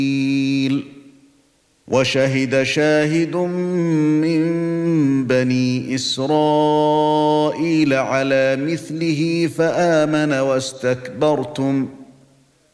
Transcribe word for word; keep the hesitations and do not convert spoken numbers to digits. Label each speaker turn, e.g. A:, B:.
A: وشهد شاهد من بني إسرائيل على مثله فآمن واستكبرتم